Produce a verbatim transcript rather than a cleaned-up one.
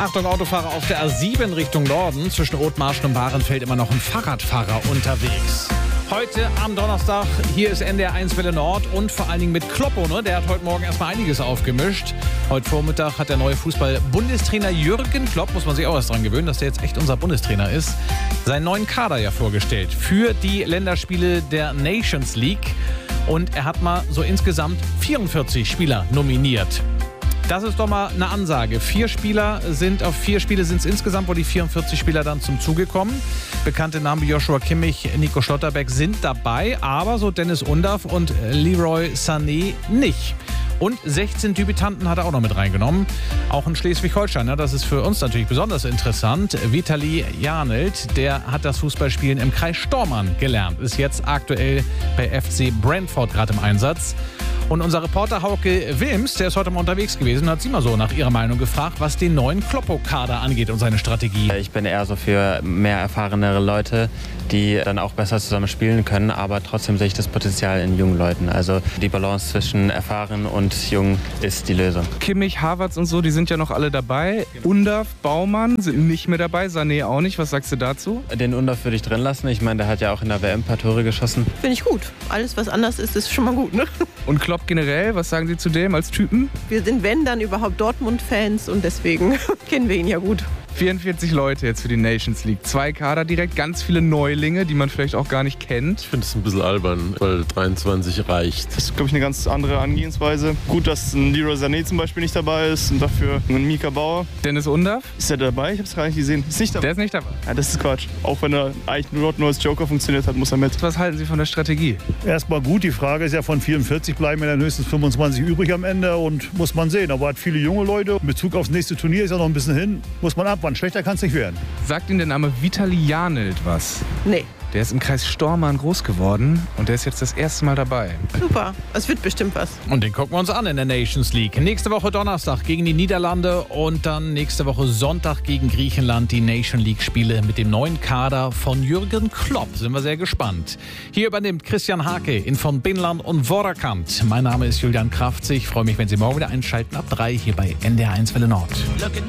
Achtung, Autofahrer auf der A sieben Richtung Norden. Zwischen Othmarschen und Bahrenfeld immer noch ein Fahrradfahrer unterwegs. Heute am Donnerstag, hier ist N D R eins Welle Nord und vor allen Dingen mit Kloppo, ne? Der hat heute Morgen erstmal einiges aufgemischt. Heute Vormittag hat der neue Fußball-Bundestrainer Jürgen Klopp, muss man sich auch erst dran gewöhnen, dass der jetzt echt unser Bundestrainer ist, seinen neuen Kader ja vorgestellt für die Länderspiele der Nations League. Und er hat mal so insgesamt vierundvierzig Spieler nominiert. Das ist doch mal eine Ansage. Vier Spieler sind, auf vier Spiele sind es insgesamt, wo die vierundvierzig Spieler dann zum Zuge kommen. Bekannte Namen wie Joshua Kimmich, Nico Schlotterbeck sind dabei, aber so Dennis Undav und Leroy Sané nicht. Und sechzehn Debütanten hat er auch noch mit reingenommen. Auch in Schleswig-Holstein, ne? Das ist für uns natürlich besonders interessant. Vitali Janelt, der hat das Fußballspielen im Kreis Stormarn gelernt. Ist jetzt aktuell bei F C Brentford gerade im Einsatz. Und unser Reporter Hauke Wilms, der ist heute mal unterwegs gewesen und hat sie mal so nach ihrer Meinung gefragt, was den neuen Kloppo-Kader angeht und seine Strategie. Ich bin eher so für mehr erfahrenere Leute, die dann auch besser zusammen spielen können, aber trotzdem sehe ich das Potenzial in jungen Leuten. Also die Balance zwischen erfahren und jung ist die Lösung. Kimmich, Havertz und so, die sind ja noch alle dabei. Undav, Baumann sind nicht mehr dabei, Sané auch nicht. Was sagst du dazu? Den Undav würde ich drin lassen. Ich meine, der hat ja auch in der W M ein paar Tore geschossen. Finde ich gut. Alles, was anders ist, ist schon mal gut, ne? Und Klopp generell, was sagen Sie zu dem als Typen? Wir sind, wenn, dann überhaupt Dortmund-Fans und deswegen kennen wir ihn ja gut. vierundvierzig Leute jetzt für die Nations League. Zwei Kader direkt, ganz viele Neulinge, die man vielleicht auch gar nicht kennt. Ich finde es ein bisschen albern, weil dreiundzwanzig reicht. Das ist, glaube ich, eine ganz andere Angehensweise. Gut, dass ein Leroy Sané zum Beispiel nicht dabei ist und dafür ein Mika Bauer. Dennis Undav? Ist er dabei? Ich habe es gar nicht gesehen. Ist nicht dabei. Der ist nicht dabei. Ja, das ist Quatsch. Auch wenn er eigentlich nur, nur als Joker funktioniert hat, muss er mit. Was halten Sie von der Strategie? Erstmal gut. Die Frage ist ja, von vierundvierzig bleiben ja dann höchstens fünfundzwanzig übrig am Ende und muss man sehen. Aber er hat viele junge Leute. In Bezug aufs nächste Turnier ist ja noch ein bisschen hin. Muss man abwarten. Schlechter kann es nicht werden. Sagt Ihnen der Name Vitali Janelt was? Nee. Der ist im Kreis Stormarn groß geworden und der ist jetzt das erste Mal dabei. Super, es wird bestimmt was. Und den gucken wir uns an in der Nations League. Nächste Woche Donnerstag gegen die Niederlande und dann nächste Woche Sonntag gegen Griechenland die Nation League Spiele mit dem neuen Kader von Jürgen Klopp. Sind wir sehr gespannt. Hier übernimmt Christian Hake in von Binland und Vorderkant. Mein Name ist Julian Kraftzig. Ich freue mich, wenn Sie morgen wieder einschalten ab drei hier bei N D R eins Welle Nord.